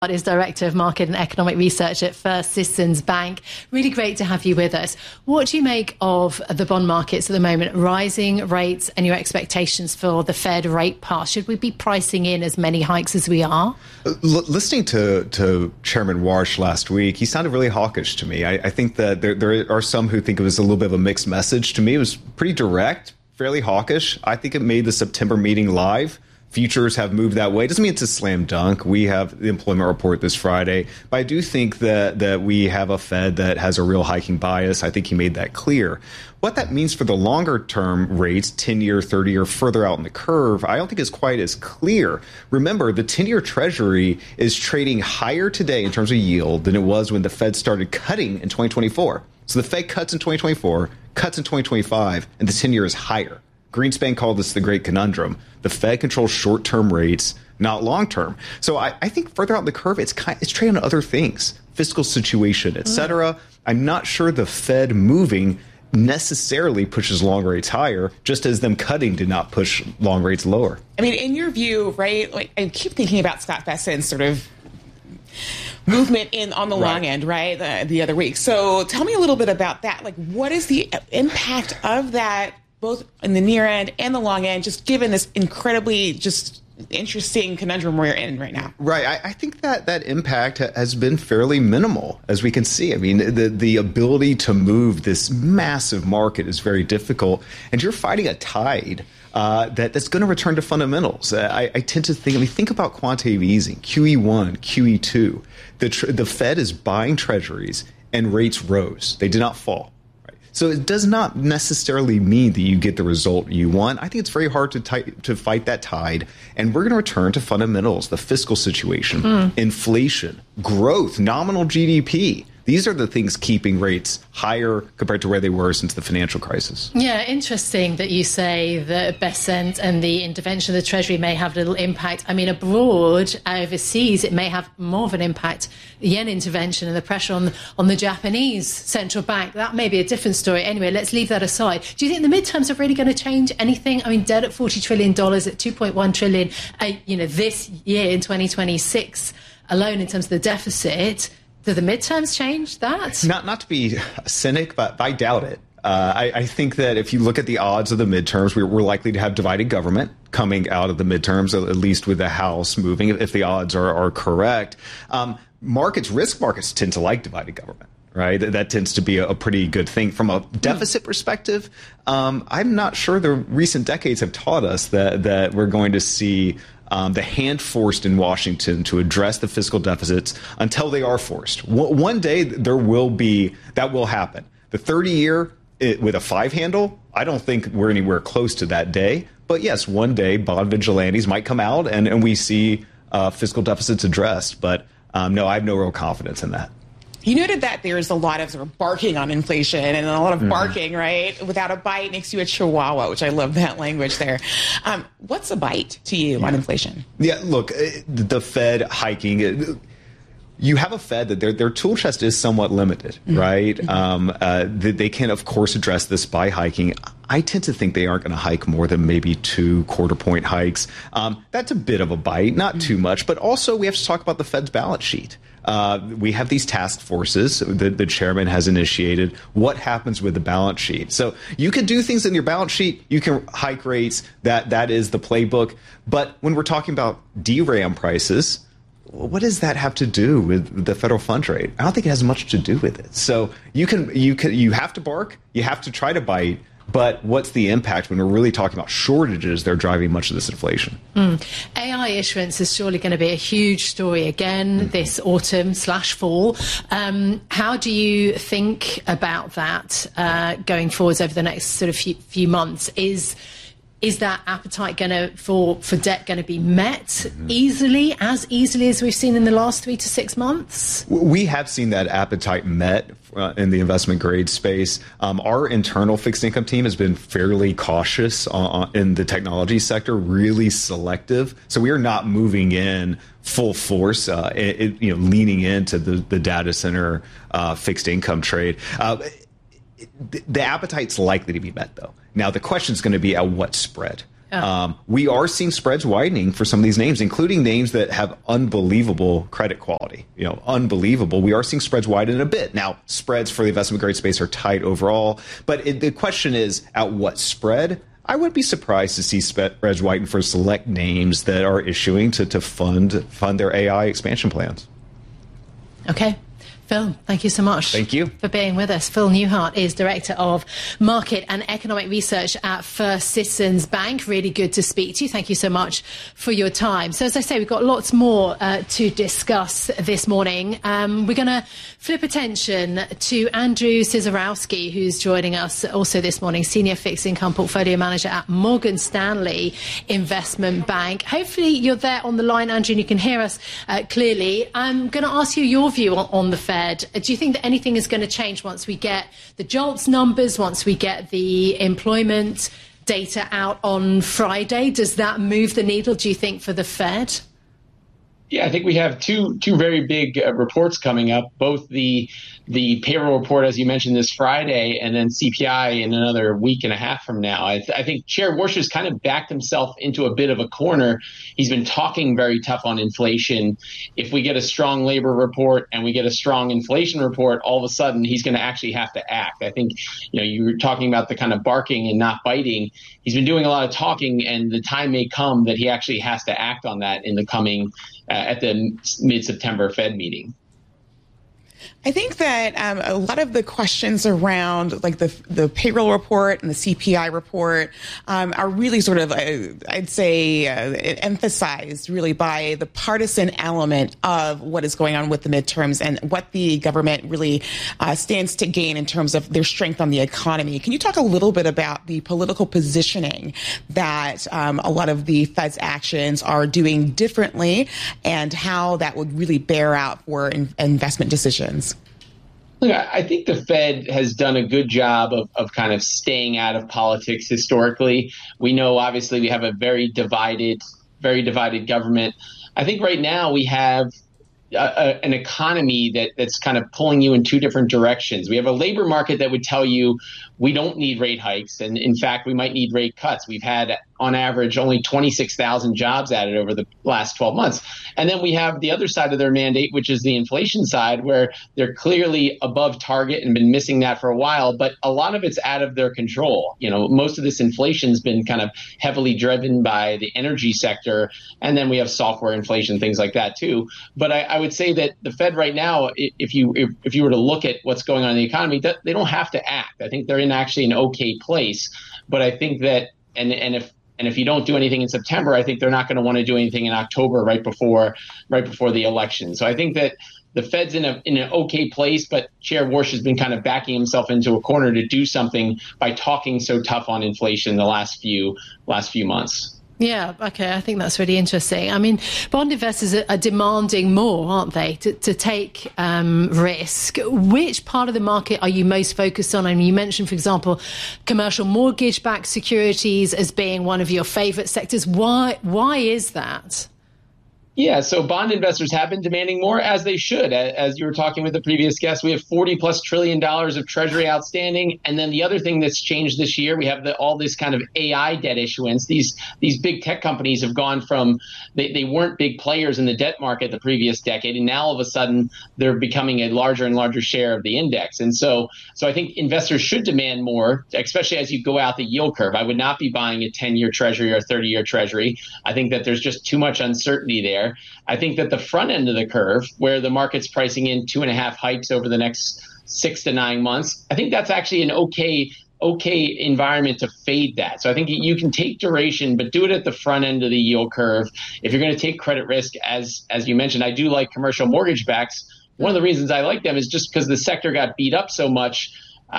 Is Director of Market and Economic Research at First Citizens Bank. Really great to have you with us. What do you make of the bond markets at the moment, rising rates and your expectations for the Fed rate path? Should we be pricing in as many hikes as we are? Listening to Chairman Warsh last week, he sounded really hawkish to me. I think that there are some who think it was a little bit of a mixed message. To me, it was pretty direct, fairly hawkish. I think it made the September meeting live. Futures have moved that way. Doesn't mean it's a slam dunk. We have the employment report this Friday. But I do think that we have a Fed that has a real hiking bias. I think he made that clear. What that means for the longer term rates, 10-year, 30-year, further out in the curve, I don't think is quite as clear. Remember, the 10-year Treasury is trading higher today in terms of yield than it was when the Fed started cutting in 2024. So the Fed cuts in 2024, cuts in 2025, and the 10-year is higher. Greenspan called this the great conundrum. The Fed controls short-term rates, not long-term. So I think further out in the curve, it's trading on other things, fiscal situation, et cetera. I'm not sure the Fed moving necessarily pushes long rates higher, just as them cutting did not push long rates lower. I mean, in your view, right, like, I keep thinking about Scott Bessent's sort of movement on the long end, right, the other week. So tell me a little bit about that. Like, what is the impact of that, both in the near end and the long end, just given this incredibly just interesting conundrum we're in right now? Right. I think that impact has been fairly minimal, as we can see. I mean, the ability to move this massive market is very difficult, and you're fighting a tide that's going to return to fundamentals. I tend to think about quantitative easing, QE1, QE2. The Fed is buying treasuries, and rates rose. They did not fall. So it does not necessarily mean that you get the result you want. I think it's very hard to fight that tide. And we're going to return to fundamentals, the fiscal situation, inflation, growth, nominal GDP. These are the things keeping rates higher compared to where they were since the financial crisis. Yeah, interesting that you say that Bessent and the intervention of the Treasury may have little impact. I mean, abroad, overseas, it may have more of an impact. The yen intervention and the pressure on the Japanese central bank, that may be a different story. Anyway, let's leave that aside. Do you think the midterms are really going to change anything? I mean, debt at $40 trillion, at $2.1 trillion, this year in 2026 alone in terms of the deficit. Do the midterms change that? Not to be a cynic, but I doubt it. I think that if you look at the odds of the midterms, we're likely to have divided government coming out of the midterms, at least with the House moving, if the odds are correct. Risk markets tend to like divided government. Right. That tends to be a pretty good thing from a deficit perspective. I'm not sure the recent decades have taught us that we're going to see the hand forced in Washington to address the fiscal deficits until they are forced. One day that will happen. The 30-year with a 5 handle, I don't think we're anywhere close to that day. But yes, one day bond vigilantes might come out and we see fiscal deficits addressed. But no, I have no real confidence in that. You noted that there's a lot of sort of barking on inflation and a lot of barking, right? Without a bite makes you a chihuahua, which I love that language there. What's a bite to you on inflation? Yeah, look, the Fed hiking, you have a Fed that their tool chest is somewhat limited, right? They can, of course, address this by hiking. I tend to think they aren't going to hike more than maybe 2 quarter-point hikes. That's a bit of a bite, not too much. But also we have to talk about the Fed's balance sheet. We have these task forces that the chairman has initiated. What happens with the balance sheet? So you can do things in your balance sheet. You can hike rates. That is the playbook. But when we're talking about DRAM prices, what does that have to do with the federal funds rate? I don't think it has much to do with it. So you have to bark. You have to try to bite. But what's the impact when we're really talking about shortages? They're driving much of this inflation. AI issuance is surely going to be a huge story again this autumn/fall. How do you think about that going forwards over the next sort of few months? Is that appetite for debt going to be met as easily as we've seen in the last 3 to 6 months? We have seen that appetite met in the investment grade space. Our internal fixed income team has been fairly cautious in the technology sector, really selective. So we are not moving in full force, leaning into the data center fixed income trade. The appetite's likely to be met, though. Now, the question is going to be at what spread? We are seeing spreads widening for some of these names, including names that have unbelievable credit quality. Unbelievable. We are seeing spreads widen a bit. Now, spreads for the investment grade space are tight overall, but the question is, at what spread? I would be surprised to see spreads widen for select names that are issuing to fund their AI expansion plans. Okay. Phil, thank you so much. Thank you for being with us. Phil Newhart is Director of Market and Economic Research at First Citizens Bank. Really good to speak to you. Thank you so much for your time. So as I say, we've got lots more to discuss this morning. We're going to flip attention to Andrew Cizarowski, who's joining us also this morning, Senior Fixed Income Portfolio Manager at Morgan Stanley Investment Bank. Hopefully you're there on the line, Andrew, and you can hear us clearly. I'm going to ask you your view on the Fed. Do you think that anything is going to change once we get the JOLTS numbers, once we get the employment data out on Friday? Does that move the needle, do you think, for the Fed? Yeah, I think we have two very big reports coming up, both the payroll report, as you mentioned, this Friday, and then CPI in another week and a half from now. I think Chair Warsh's kind of backed himself into a bit of a corner. He's been talking very tough on inflation. If we get a strong labor report and we get a strong inflation report, all of a sudden he's going to actually have to act. I think, you were talking about the kind of barking and not biting. He's been doing a lot of talking, and the time may come that he actually has to act on that in the coming at the mid-September Fed meeting. I think that a lot of the questions around like the payroll report and the CPI report are really sort of, I'd say, emphasized really by the partisan element of what is going on with the midterms and what the government really stands to gain in terms of their strength on the economy. Can you talk a little bit about the political positioning that a lot of the Fed's actions are doing differently and how that would really bear out for investment decisions? Look, I think the Fed has done a good job of kind of staying out of politics historically. We know, obviously, we have a very divided government. I think right now we have an economy that's kind of pulling you in two different directions. We have a labor market that would tell you we don't need rate hikes. And in fact, we might need rate cuts. We've had, on average, only 26,000 jobs added over the last 12 months. And then we have the other side of their mandate, which is the inflation side, where they're clearly above target and been missing that for a while. But a lot of it's out of their control. Most of this inflation has been kind of heavily driven by the energy sector. And then we have software inflation, things like that, too. But I would say that the Fed right now, if you were to look at what's going on in the economy, they don't have to act. I think they're in actually an okay place. But I think that and if you don't do anything in September, I think they're not going to want to do anything in October right before the election. So I think that the Fed's in an okay place, but Chair Warsh has been kind of backing himself into a corner to do something by talking so tough on inflation the last few months. Yeah, okay, I think that's really interesting. I mean, bond investors are demanding more, aren't they, to take risk. Which part of the market are you most focused on? I mean, you mentioned, for example, commercial mortgage-backed securities as being one of your favorite sectors. Why is that? Yeah, so bond investors have been demanding more, as they should. As you were talking with the previous guest, we have $40+ trillion of Treasury outstanding. And then the other thing that's changed this year, we have all this kind of AI debt issuance. These big tech companies have gone from, they weren't big players in the debt market the previous decade, and now all of a sudden they're becoming a larger and larger share of the index. And so I think investors should demand more, especially as you go out the yield curve. I would not be buying a 10-year Treasury or a 30-year Treasury. I think that there's just too much uncertainty there. I think that the front end of the curve, where the market's pricing in 2.5 hikes over the next 6 to 9 months, I think that's actually an okay environment to fade that. So I think you can take duration, but do it at the front end of the yield curve. If you're going to take credit risk, as you mentioned, I do like commercial mortgage backs. One of the reasons I like them is just because the sector got beat up so much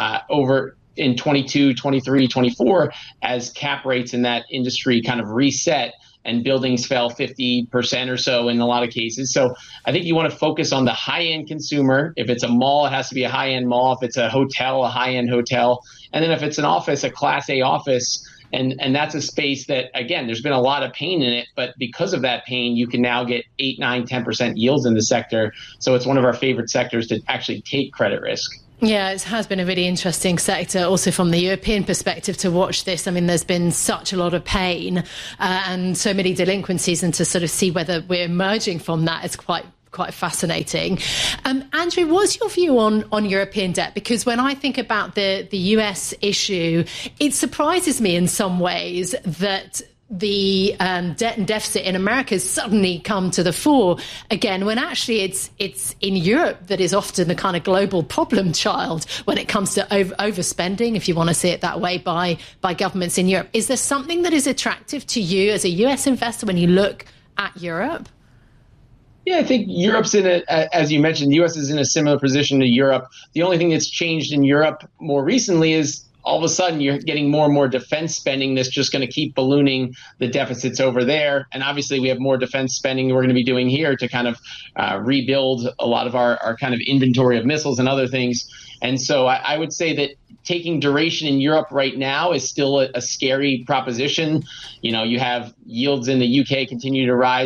over in 22, 23, 24 as cap rates in that industry kind of reset and buildings fell 50% or so in a lot of cases. So I think you want to focus on the high-end consumer. If it's a mall, it has to be a high-end mall. If it's a hotel, a high-end hotel. And then if it's an office, a Class A office. And that's a space that, again, there's been a lot of pain in it. But because of that pain, you can now get 8, 9, 10% yields in the sector. So it's one of our favorite sectors to actually take credit risk. Yeah, it has been a really interesting sector also from the European perspective to watch this. I mean, there's been such a lot of pain and so many delinquencies, and to sort of see whether we're emerging from that is quite fascinating. Andrew, what's your view on European debt? Because when I think about the US issue, it surprises me in some ways that the debt and deficit in America has suddenly come to the fore again, when actually it's in Europe that is often the kind of global problem child when it comes to overspending, if you want to see it that way, by governments in Europe. Is there something that is attractive to you as a US investor when you look at Europe? Yeah, I think Europe's as you mentioned, the US is in a similar position to Europe. The only thing that's changed in Europe more recently is all of a sudden you're getting more and more defense spending that's just going to keep ballooning the deficits over there. And obviously we have more defense spending we're going to be doing here to kind of rebuild a lot of our kind of inventory of missiles and other things. And so I would say that taking duration in Europe right now is still a scary proposition. You know, you have yields in the UK continue to rise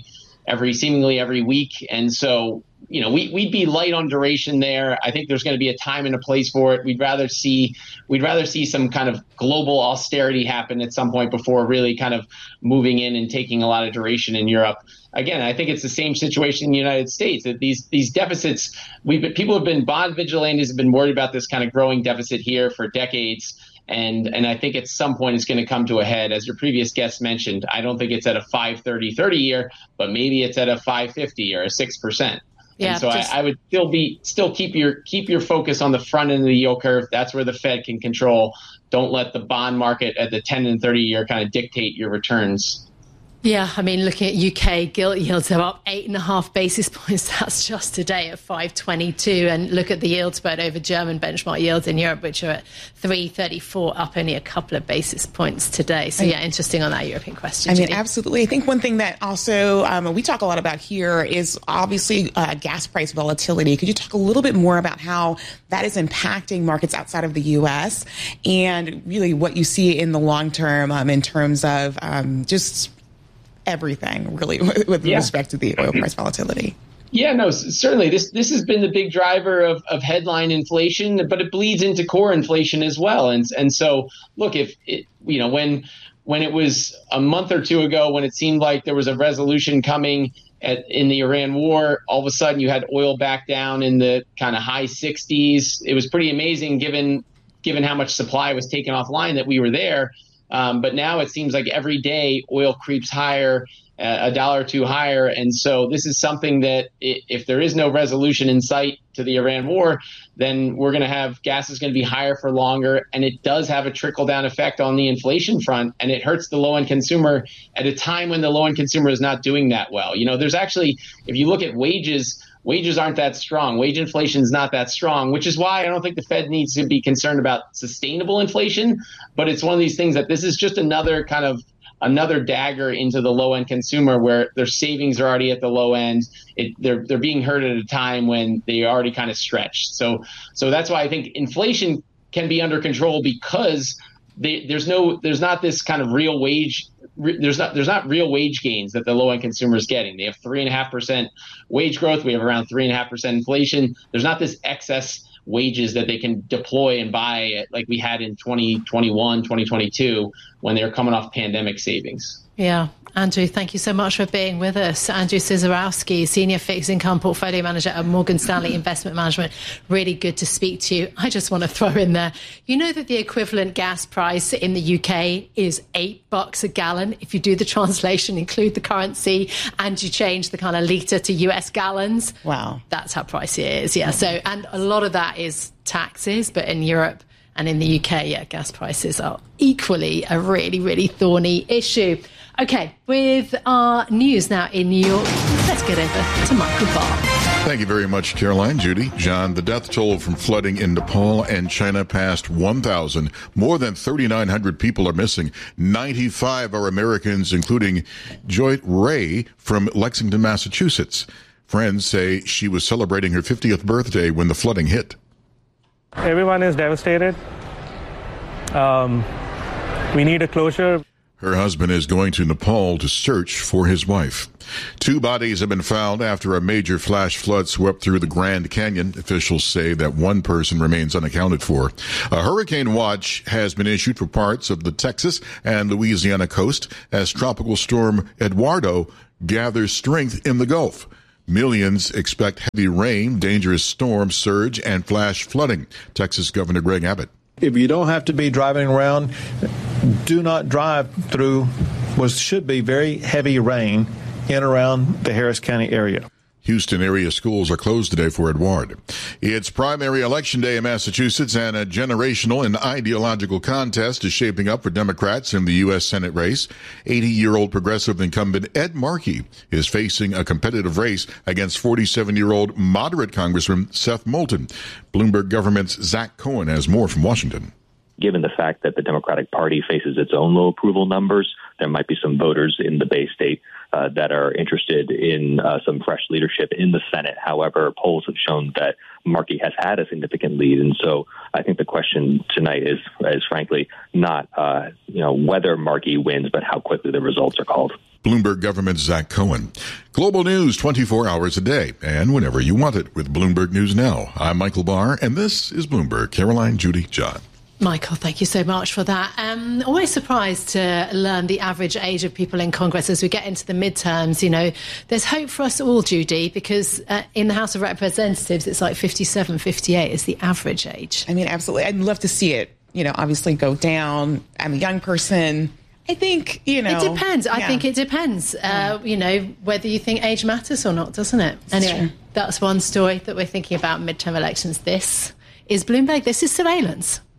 seemingly every week. And so, you know, we'd be light on duration there. I think there's going to be a time and a place for it. We'd rather see some kind of global austerity happen at some point before really kind of moving in and taking a lot of duration in Europe. Again, I think it's the same situation in the United States, that these deficits, people have been, bond vigilantes have been worried about this kind of growing deficit here for decades. And I think at some point it's going to come to a head. As your previous guest mentioned, I don't think it's at a 5.30 30-year, but maybe it's at a 5.50 or a 6%. Yeah, and so I would still keep your focus on the front end of the yield curve. That's where the Fed can control. Don't let the bond market at the 10 and 30 year kind of dictate your returns. Yeah, I mean, looking at UK gilt yields, they're up 8.5 basis points. That's just today at 5.22. And look at the yield spread over German benchmark yields in Europe, which are at 3.34, up only a couple of basis points today. So, yeah, interesting on that European question. I mean, absolutely. I think one thing that also we talk a lot about here is obviously gas price volatility. Could you talk a little bit more about how that is impacting markets outside of the U.S. and really what you see in the long term in terms of just everything really with respect to the oil price volatility? Yeah, no, certainly. This has been the big driver of headline inflation, but it bleeds into core inflation as well. And so, look, if it, you know, when it was a month or two ago, when it seemed like there was a resolution coming in the Iran war, all of a sudden you had oil back down in the kind of high 60s. It was pretty amazing given how much supply was taken offline that we were there. But now it seems like every day oil creeps higher, $1 or $2 higher. And so this is something that if there is no resolution in sight to the Iran war, then we're going to have gas is going to be higher for longer. And it does have a trickle down effect on the inflation front. And it hurts the low end consumer at a time when the low end consumer is not doing that well. You know, there's actually, if you look at wages aren't that strong. Wage inflation is not that strong, which is why I don't think the Fed needs to be concerned about sustainable inflation. But it's one of these things that this is just another dagger into the low end consumer where their savings are already at the low end. They're being hurt at a time when they already kind of stretched. So that's why I think inflation can be under control, because there's not this kind of real wage. There's not real wage gains that the low end consumer is getting. They have 3.5% wage growth. We have around 3.5% inflation. There's not this excess wages that they can deploy and buy like we had in 2021, 2022 when they were coming off pandemic savings. Yeah. Andrew, thank you so much for being with us. Andrew Cizerowski, Senior Fixed Income Portfolio Manager at Morgan Stanley Investment Management. Really good to speak to you. I just want to throw in there, you know that the equivalent gas price in the UK is $8 a gallon. If you do the translation, include the currency, and you change the kind of litre to US gallons. Wow. That's how pricey it is, yeah. So, and a lot of that is taxes, but in Europe and in the UK, yeah, gas prices are equally a really, really thorny issue. Okay, with our news now in New York, let's get over to Michael Barr. Thank you very much, Caroline. Judy, John, the death toll from flooding in Nepal and China passed 1,000. More than 3,900 people are missing. 95 are Americans, including Joyt Ray from Lexington, Massachusetts. Friends say she was celebrating her 50th birthday when the flooding hit. Everyone is devastated. We need a closure. Her husband is going to Nepal to search for his wife. 2 bodies have been found after a major flash flood swept through the Grand Canyon. Officials say that 1 person remains unaccounted for. A hurricane watch has been issued for parts of the Texas and Louisiana coast as Tropical Storm Eduardo gathers strength in the Gulf. Millions expect heavy rain, dangerous storm surge, and flash flooding. Texas Governor Greg Abbott. If you don't have to be driving around, do not drive through what should be very heavy rain in and around the Harris County area. Houston area schools are closed today for Eduard. It's primary election day in Massachusetts, and a generational and ideological contest is shaping up for Democrats in the U.S. Senate race. 80-year-old progressive incumbent Ed Markey is facing a competitive race against 47-year-old moderate Congressman Seth Moulton. Bloomberg Government's Zach Cohen has more from Washington. Given the fact that the Democratic Party faces its own low approval numbers, there might be some voters in the Bay State that are interested in some fresh leadership in the Senate. However, polls have shown that Markey has had a significant lead. And so I think the question tonight is frankly not whether Markey wins, but how quickly the results are called. Bloomberg Government's Zach Cohen. Global news 24 hours a day and whenever you want it with Bloomberg News Now. I'm Michael Barr, and this is Bloomberg. Caroline, Judy, John. Michael, thank you so much for that. Always surprised to learn the average age of people in Congress as we get into the midterms. You know, there's hope for us all, Judy, because in the House of Representatives, it's like 57, 58 is the average age. I mean, absolutely. I'd love to see it, obviously go down. I'm a young person. I think, It depends. Yeah. I think it depends, whether you think age matters or not, doesn't it? Anyway, that's one story that we're thinking about midterm elections. This is Bloomberg. This is Surveillance.